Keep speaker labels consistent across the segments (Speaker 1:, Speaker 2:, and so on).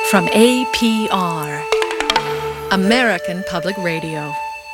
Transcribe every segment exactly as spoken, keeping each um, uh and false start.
Speaker 1: From A P R, American Public Radio.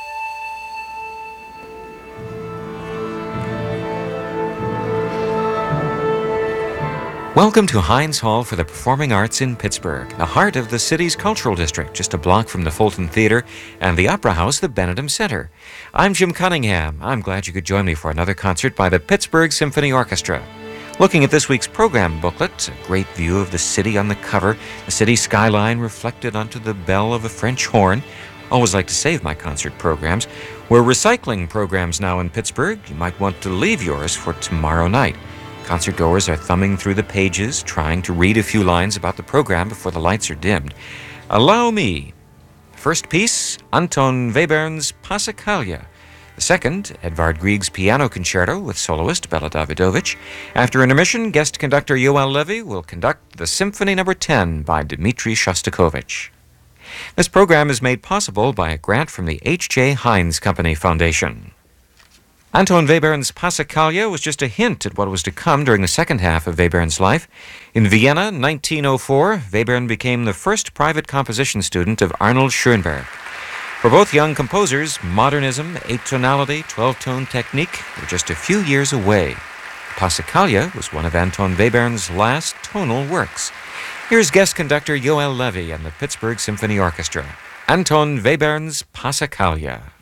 Speaker 2: Welcome to Heinz Hall for the Performing Arts in Pittsburgh, the heart of the city's cultural district, just a block from the Fulton Theater and the Opera House, the Benedum Center. I'm Jim Cunningham. I'm glad you could join me for another concert by the Pittsburgh Symphony Orchestra. Looking at this week's program booklet, a great view of the city on the cover, the city skyline reflected onto the bell of a French horn. Always like to save my concert programs. We're recycling programs now in Pittsburgh. You might want to leave yours for tomorrow night. Concertgoers are thumbing through the pages, trying to read a few lines about the program before the lights are dimmed. Allow me. First piece, Anton Webern's Passacaglia. The second, Edvard Grieg's Piano Concerto with soloist Bela Davidovich. After intermission, guest conductor Yoel Levy will conduct the Symphony Number ten by Dmitri Shostakovich. This program is made possible by a grant from the H J. Heinz Company Foundation. Anton Webern's Passacaglia was just a hint at what was to come during the second half of Webern's life. In Vienna, nineteen oh four, Webern became the first private composition student of Arnold Schoenberg. For both young composers, modernism, eight-tonality, twelve-tone technique were just a few years away. Passacaglia was one of Anton Webern's last tonal works. Here's guest conductor Yoel Levy and the Pittsburgh Symphony Orchestra. Anton Webern's Passacaglia.